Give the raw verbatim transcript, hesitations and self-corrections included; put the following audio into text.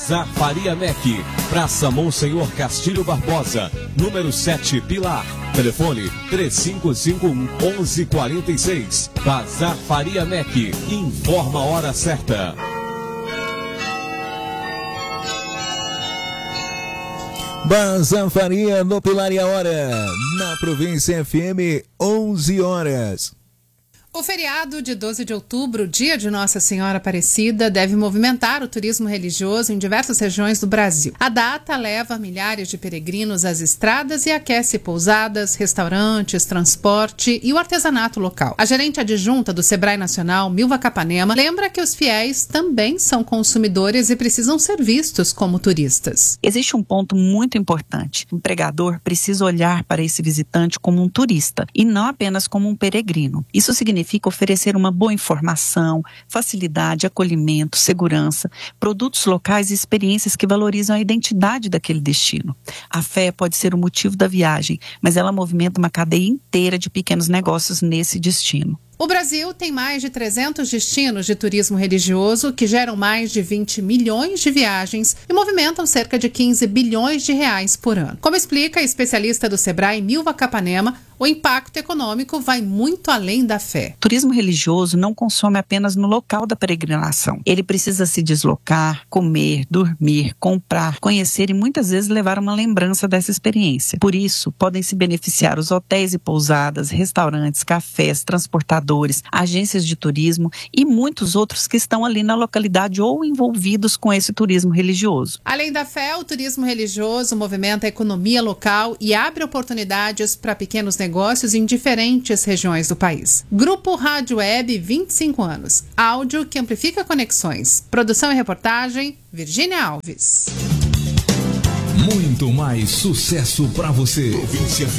Bazar Faria Mec, Praça Monsenhor Castilho Barbosa, número sete, Pilar. Telefone três cinco cinco um, um um quatro seis. Bazar Faria Mec, informa a hora certa. Bazar Faria no Pilar e a hora, na Província F M, onze horas. O feriado de doze de outubro, dia de Nossa Senhora Aparecida, deve movimentar o turismo religioso em diversas regiões do Brasil. A data leva milhares de peregrinos às estradas e aquece pousadas, restaurantes, transporte e o artesanato local. A gerente adjunta do Sebrae Nacional, Milva Capanema, lembra que os fiéis também são consumidores e precisam ser vistos como turistas. Existe um ponto muito importante. O empregador precisa olhar para esse visitante como um turista e não apenas como um peregrino. Isso significa Significa oferecer uma boa informação, facilidade, acolhimento, segurança, produtos locais e experiências que valorizam a identidade daquele destino. A fé pode ser o motivo da viagem, mas ela movimenta uma cadeia inteira de pequenos negócios nesse destino. O Brasil tem mais de trezentos destinos de turismo religioso que geram mais de vinte milhões de viagens e movimentam cerca de quinze bilhões de reais por ano. Como explica a especialista do Sebrae, Milva Capanema, o impacto econômico vai muito além da fé. O turismo religioso não consome apenas no local da peregrinação. Ele precisa se deslocar, comer, dormir, comprar, conhecer e muitas vezes levar uma lembrança dessa experiência. Por isso, podem se beneficiar os hotéis e pousadas, restaurantes, cafés, transportadores, agências de turismo e muitos outros que estão ali na localidade ou envolvidos com esse turismo religioso. Além da fé, o turismo religioso movimenta a economia local e abre oportunidades para pequenos negócios em diferentes regiões do país. Grupo Rádio Web, vinte e cinco anos. Áudio que amplifica conexões. Produção e reportagem, Virgínia Alves. Muito mais sucesso para você. Província